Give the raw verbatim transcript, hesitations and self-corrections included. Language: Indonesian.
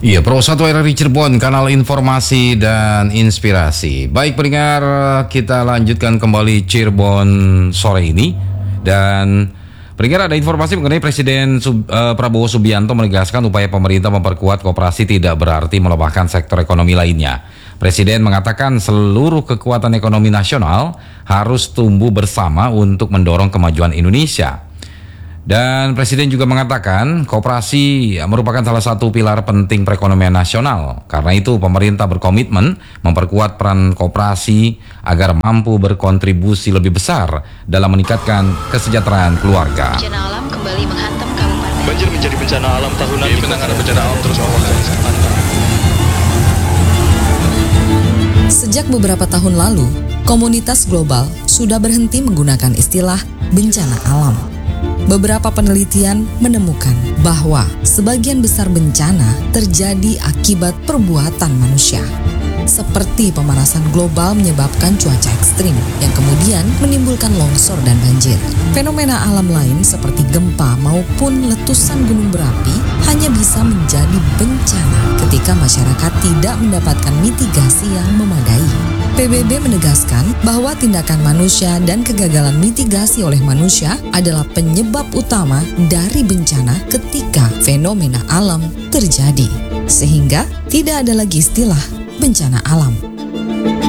Iya, Pro satu R R I Cirebon, kanal informasi dan inspirasi. Baik pendengar, kita lanjutkan kembali Cirebon sore ini. Dan pendengar, ada informasi mengenai Presiden Sub, uh, Prabowo Subianto menegaskan upaya pemerintah memperkuat koperasi tidak berarti melemahkan sektor ekonomi lainnya. Presiden mengatakan seluruh kekuatan ekonomi nasional harus tumbuh bersama untuk mendorong kemajuan Indonesia. Dan Presiden juga mengatakan koperasi merupakan salah satu pilar penting perekonomian nasional. Karena itu pemerintah berkomitmen memperkuat peran koperasi agar mampu berkontribusi lebih besar dalam meningkatkan kesejahteraan keluarga. Bencana alam kembali menghantam kabupaten. Banjir menjadi bencana alam tahunan di penanganan bencana alam terus mewabah. Sejak beberapa tahun lalu, komunitas global sudah berhenti menggunakan istilah bencana alam. Beberapa penelitian menemukan bahwa sebagian besar bencana terjadi akibat perbuatan manusia. Seperti pemanasan global menyebabkan cuaca ekstrim yang kemudian menimbulkan longsor dan banjir. Fenomena alam lain seperti gempa maupun letusan gunung berapi hanya bisa menjadi bencana ketika masyarakat tidak mendapatkan mitigasi yang memadai. P B B menegaskan bahwa tindakan manusia dan kegagalan mitigasi oleh manusia adalah penyebab utama dari bencana ketika fenomena alam terjadi. Sehingga tidak ada lagi istilah bencana alam.